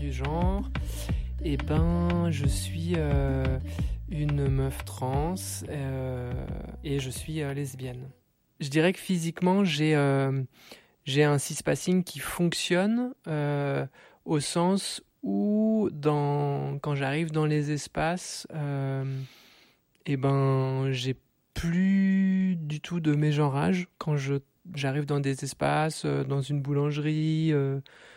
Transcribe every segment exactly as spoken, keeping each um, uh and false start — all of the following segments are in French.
du genre, et ben je suis euh, une meuf trans euh, et je suis euh, lesbienne. Je dirais que physiquement j'ai euh, j'ai un cispassing qui fonctionne euh, au sens où dans quand j'arrive dans les espaces, euh, et ben j'ai plus du tout de mégenrage quand je j'arrive dans des espaces, euh, dans une boulangerie. Euh,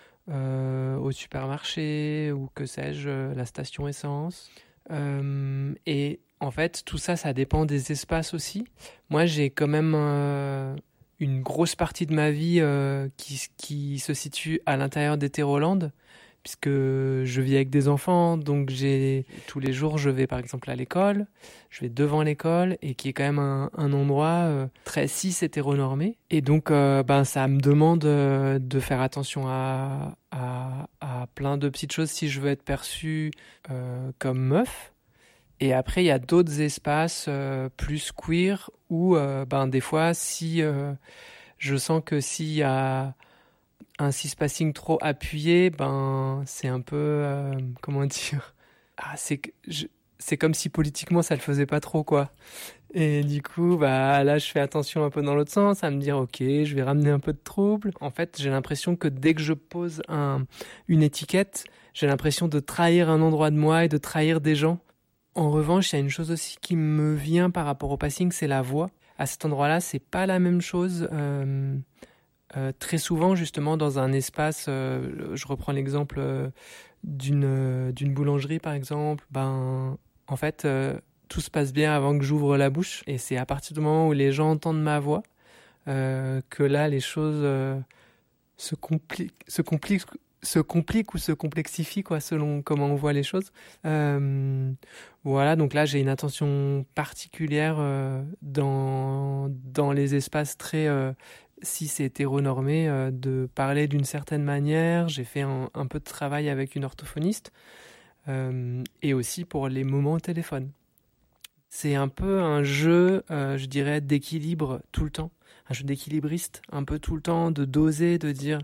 euh, au supermarché ou que sais-je, euh, la station essence. Euh, et en fait, tout ça, ça dépend des espaces aussi. Moi, j'ai quand même euh, une grosse partie de ma vie euh, qui, qui se situe à l'intérieur d'Hétéroland, puisque je vis avec des enfants, donc j'ai tous les jours, je vais par exemple à l'école, je vais devant l'école, et qui est quand même un, un endroit euh, très cis hétéronormé. Et donc, euh, ben, ça me demande euh, de faire attention à, à, à plein de petites choses si je veux être perçue euh, comme meuf. Et après, il y a d'autres espaces euh, plus queer où, euh, ben, des fois, si euh, je sens que s'il y a un cispassing trop appuyé, ben c'est un peu euh, comment dire, ah c'est que je- c'est comme si politiquement ça le faisait pas trop quoi. Et du coup bah là je fais attention un peu dans l'autre sens, à me dire ok je vais ramener un peu de trouble. En fait j'ai l'impression que dès que je pose un une étiquette, j'ai l'impression de trahir un endroit de moi et de trahir des gens. En revanche il y a une chose aussi qui me vient par rapport au passing, c'est la voix. À cet endroit-là c'est pas la même chose. Euh, Euh, très souvent, justement, dans un espace, euh, je reprends l'exemple euh, d'une euh, d'une boulangerie, par exemple, ben, en fait, euh, tout se passe bien avant que j'ouvre la bouche. Et c'est à partir du moment où les gens entendent ma voix euh, que là, les choses euh, se compliquent, se compliquent, se compliquent ou se complexifient, quoi, selon comment on voit les choses. Euh, voilà, donc là, j'ai une attention particulière euh, dans, dans les espaces très... Euh, si c'est hétéronormé, euh, de parler d'une certaine manière. J'ai fait un, un peu de travail avec une orthophoniste euh, et aussi pour les moments au téléphone. C'est un peu un jeu, euh, je dirais, d'équilibre tout le temps. Un jeu d'équilibriste, un peu tout le temps, de doser, de dire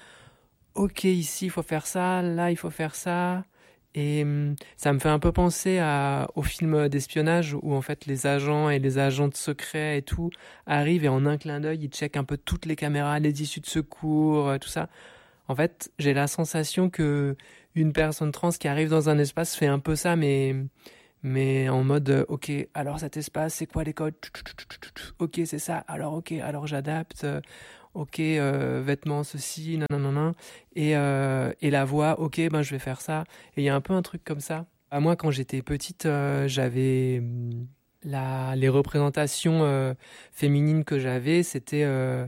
ok, ici il faut faire ça, là il faut faire ça. Et hum, ça me fait un peu penser à, aux films d'espionnage où en fait les agents et les agents de secret et tout arrivent et en un clin d'œil ils checkent un peu toutes les caméras, les issues de secours, euh, tout ça. En fait, j'ai la sensation que une personne trans qui arrive dans un espace fait un peu ça, mais mais en mode euh, ok, alors cet espace c'est quoi les codes? Ok, c'est ça. Alors ok, alors j'adapte. Ok, euh, vêtements, ceci, non, non, non, non. Et, euh, et la voix, ok, ben je vais faire ça. Et il y a un peu un truc comme ça. À moi, quand j'étais petite, euh, j'avais hum, la, les représentations euh, féminines que j'avais, c'était, euh,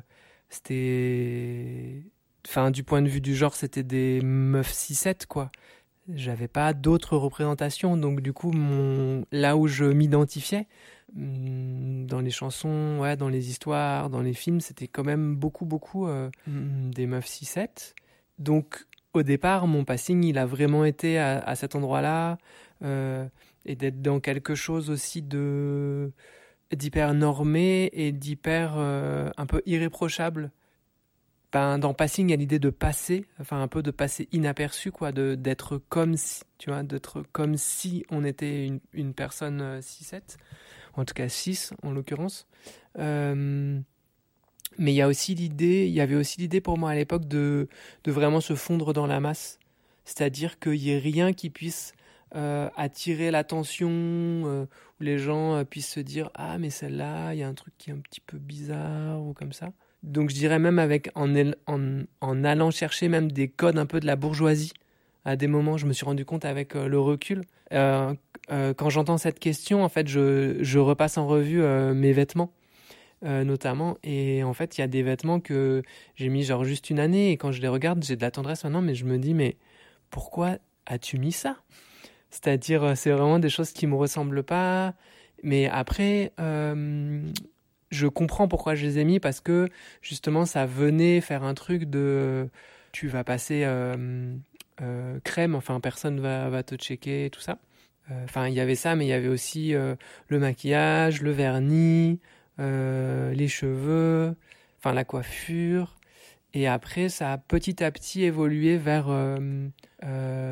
c'était, enfin, du point de vue du genre, c'était des meufs six sept, quoi. J'avais pas d'autres représentations, donc du coup, mon, là où je m'identifiais, hum, dans les chansons, ouais, dans les histoires, dans les films, c'était quand même beaucoup, beaucoup euh, hum, des meufs six sept. Donc, au départ, mon passing, il a vraiment été à, à cet endroit-là, euh, et d'être dans quelque chose aussi de d'hyper normé et d'hyper euh, un peu irréprochable. Ben, dans passing, il y a l'idée de passer, enfin un peu de passer inaperçu, quoi, de d'être comme si, tu vois, d'être comme si on était une, une personne euh, six sept, en tout cas six en l'occurrence. Euh, mais il y a aussi l'idée, il y avait aussi l'idée pour moi à l'époque de de vraiment se fondre dans la masse, c'est-à-dire qu'il y ait rien qui puisse euh, attirer l'attention, euh, où les gens euh, puissent se dire ah mais celle-là, il y a un truc qui est un petit peu bizarre ou comme ça. Donc je dirais même avec en, en, en allant chercher même des codes un peu de la bourgeoisie. À des moments, je me suis rendu compte avec euh, le recul. Euh, euh, quand j'entends cette question, en fait, je, je repasse en revue euh, mes vêtements, euh, notamment. Et en fait, il y a des vêtements que j'ai mis genre juste une année. Et quand je les regarde, j'ai de la tendresse maintenant. Mais je me dis, mais pourquoi as-tu mis ça? C'est-à-dire, euh, c'est vraiment des choses qui me ressemblent pas. Mais après... Euh, je comprends pourquoi je les ai mis parce que justement ça venait faire un truc de tu vas passer euh, euh, crème, enfin personne va, va te checker, tout ça. Enfin euh, il y avait ça, mais il y avait aussi euh, le maquillage, le vernis, euh, les cheveux, enfin la coiffure. Et après ça a petit à petit évolué vers euh, euh,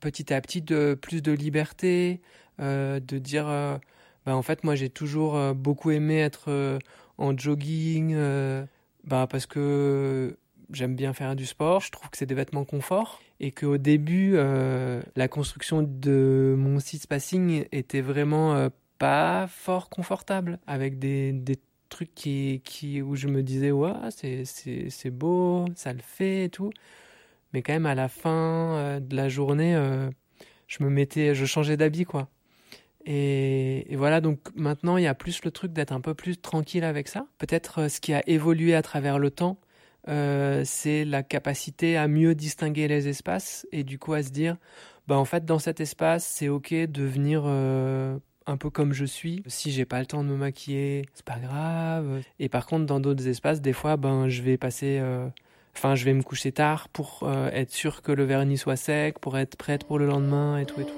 petit à petit de plus de liberté, euh, de dire, euh, bah, en fait, moi, j'ai toujours euh, beaucoup aimé être euh, en jogging, euh, bah, parce que j'aime bien faire du sport. Je trouve que c'est des vêtements confort et qu'au début, euh, la construction de mon six passing était vraiment euh, pas fort confortable, avec des, des trucs qui, qui, où je me disais, ouais, c'est, c'est, c'est beau, ça le fait et tout. Mais quand même, à la fin euh, de la journée, euh, je me mettais, je changeais d'habit, quoi. Et, et voilà, donc maintenant, il y a plus le truc d'être un peu plus tranquille avec ça. Peut-être euh, ce qui a évolué à travers le temps, euh, c'est la capacité à mieux distinguer les espaces et du coup à se dire, bah en fait, dans cet espace, c'est ok de venir euh, un peu comme je suis. Si j'ai pas le temps de me maquiller, c'est pas grave. Et par contre, dans d'autres espaces, des fois, ben je vais passer, euh, enfin, je vais me coucher tard pour euh, être sûr que le vernis soit sec, pour être prête pour le lendemain et tout et tout.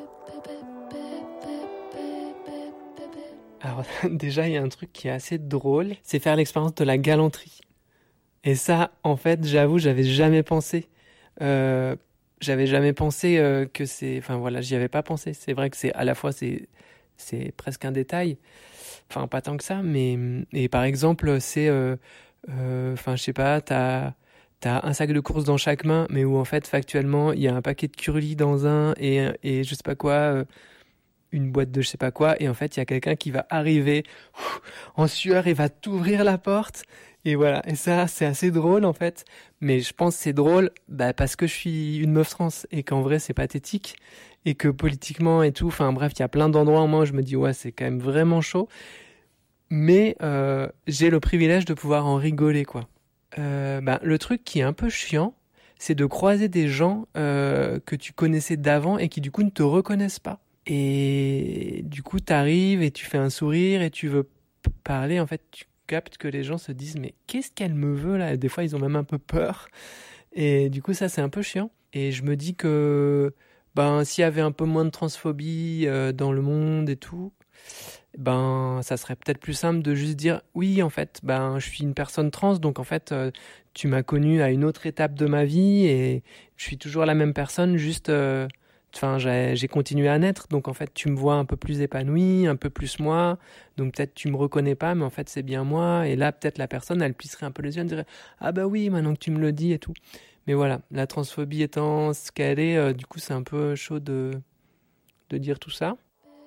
Alors déjà, il y a un truc qui est assez drôle, c'est faire l'expérience de la galanterie. Et ça, en fait, j'avoue, j'avais jamais pensé. Euh, j'avais jamais pensé euh, que c'est... Enfin voilà, j'y avais pas pensé. C'est vrai que c'est à la fois, c'est, c'est presque un détail. Enfin, pas tant que ça, mais... Et par exemple, c'est... euh, euh, Enfin, je sais pas, t'as... T'as un sac de courses dans chaque main, mais où en fait, factuellement, il y a un paquet de curly dans un et, et je sais pas quoi... Euh, une boîte de je sais pas quoi, et en fait, il y a quelqu'un qui va arriver ouf, en sueur et va t'ouvrir la porte. Et voilà, et ça, c'est assez drôle en fait. Mais je pense que c'est drôle bah, parce que je suis une meuf trans et qu'en vrai, c'est pathétique. Et que politiquement et tout, enfin bref, il y a plein d'endroits en moi où je me dis, ouais, c'est quand même vraiment chaud. Mais euh, j'ai le privilège de pouvoir en rigoler, quoi. Euh, bah, le truc qui est un peu chiant, c'est de croiser des gens euh, que tu connaissais d'avant et qui du coup ne te reconnaissent pas. Et du coup, t'arrives et tu fais un sourire et tu veux p- parler. En fait, tu captes que les gens se disent mais qu'est-ce qu'elle me veut là? Et des fois, ils ont même un peu peur. Et du coup, ça, c'est un peu chiant. Et je me dis que ben, s'il y avait un peu moins de transphobie euh, dans le monde et tout, ben, ça serait peut-être plus simple de juste dire oui, en fait, ben, je suis une personne trans, donc en fait, euh, tu m'as connu à une autre étape de ma vie et je suis toujours la même personne, juste. Euh, Enfin, j'ai, j'ai continué à naître, donc en fait, tu me vois un peu plus épanoui, un peu plus moi. Donc peut-être tu me reconnais pas, mais en fait, c'est bien moi. Et là, peut-être la personne, elle plisserait un peu les yeux, elle dirait ah bah oui, maintenant que tu me le dis et tout. Mais voilà, la transphobie étant ce qu'elle est, euh, du coup, c'est un peu chaud de de dire tout ça.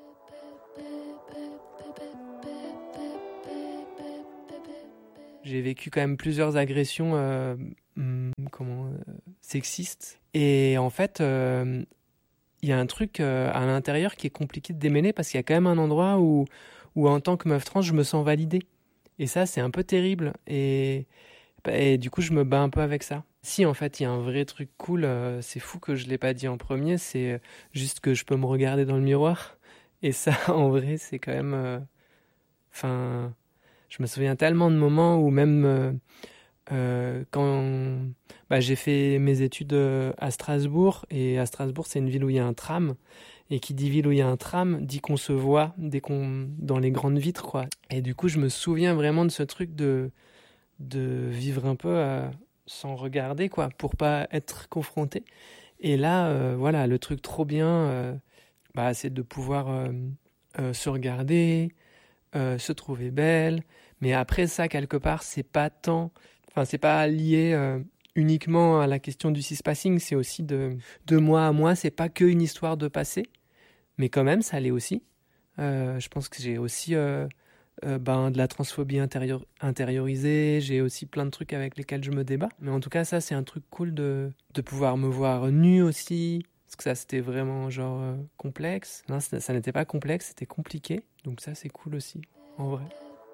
J'ai vécu quand même plusieurs agressions, euh, hum, comment, euh, sexistes. Et en fait. Euh, il y a un truc euh, à l'intérieur qui est compliqué de démêler parce qu'il y a quand même un endroit où, où en tant que meuf trans, je me sens validée. Et ça, c'est un peu terrible. Et, et du coup, je me bats un peu avec ça. Si, en fait, il y a un vrai truc cool, euh, c'est fou que je ne l'ai pas dit en premier, c'est juste que je peux me regarder dans le miroir. Et ça, en vrai, c'est quand même... Enfin, euh, je me souviens tellement de moments où même... Euh, euh, quand bah, j'ai fait mes études euh, à Strasbourg, et à Strasbourg, c'est une ville où il y a un tram, et qui dit ville où il y a un tram, dit qu'on se voit dès qu'on dans les grandes vitres, quoi. Et du coup, je me souviens vraiment de ce truc de, de vivre un peu euh, sans regarder, quoi, pour pas être confronté. Et là, euh, voilà, le truc trop bien, euh, bah, c'est de pouvoir euh, euh, se regarder, euh, se trouver belle. Mais après ça, quelque part, c'est pas tant... Enfin, c'est pas lié euh, uniquement à la question du cispassing, c'est aussi de, de moi à moi, c'est pas que une histoire de passé, mais quand même, ça l'est aussi. Euh, je pense que j'ai aussi euh, euh, ben, de la transphobie intérieur, intériorisée, j'ai aussi plein de trucs avec lesquels je me débat. Mais en tout cas, ça, c'est un truc cool de, de pouvoir me voir nue aussi, parce que ça, c'était vraiment genre euh, complexe. Non, ça, ça n'était pas complexe, c'était compliqué, donc ça, c'est cool aussi, en vrai.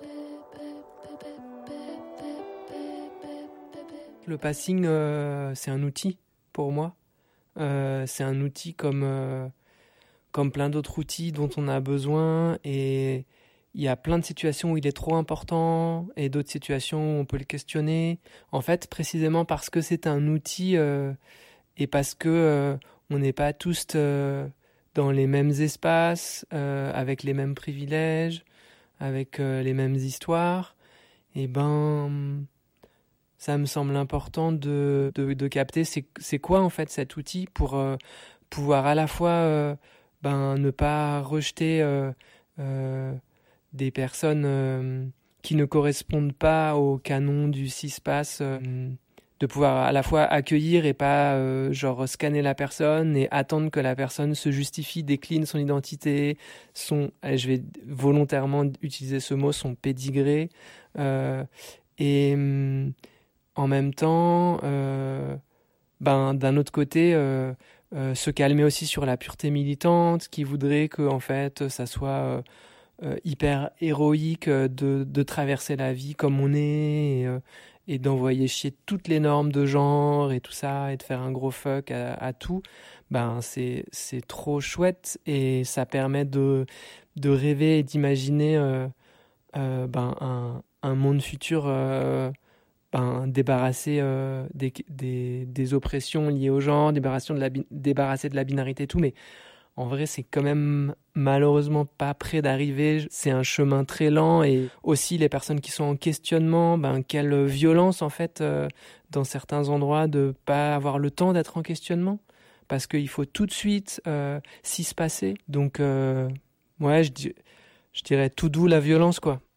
Le passing, euh, c'est un outil pour moi. Euh, c'est un outil comme, euh, comme plein d'autres outils dont on a besoin. Et il y a plein de situations où il est trop important et d'autres situations où on peut le questionner. En fait, précisément parce que c'est un outil euh, et parce que euh, on n'est pas tous euh, dans les mêmes espaces, euh, avec les mêmes privilèges, avec euh, les mêmes histoires, et ben... Ça me semble important de, de, de capter c'est, c'est quoi en fait cet outil pour, euh, pouvoir à la fois euh, ben, ne pas rejeter euh, euh, des personnes euh, qui ne correspondent pas au canon du cispace, euh, de pouvoir à la fois accueillir et pas euh, genre scanner la personne et attendre que la personne se justifie, décline son identité, son, je vais volontairement utiliser ce mot, son pédigré, euh, et en même temps, euh, ben, d'un autre côté, euh, euh, se calmer aussi sur la pureté militante, qui voudrait que en fait, ça soit euh, euh, hyper héroïque euh, de, de traverser la vie comme on est, et, euh, et d'envoyer chier toutes les normes de genre et tout ça, et de faire un gros fuck à, à tout. Ben, c'est, c'est trop chouette, et ça permet de, de rêver et d'imaginer euh, euh, ben, un, un monde futur euh, ben, débarrassé euh, des, des, des oppressions liées au genre, débarrassé de la, débarrassé de la binarité et tout, mais en vrai, c'est quand même malheureusement pas près d'arriver. C'est un chemin très lent, et aussi les personnes qui sont en questionnement, ben, quelle violence en fait euh, dans certains endroits de pas avoir le temps d'être en questionnement, parce qu'il faut tout de suite euh, s'y se passer. Donc, euh, ouais, je, je dirais tout doux la violence, quoi.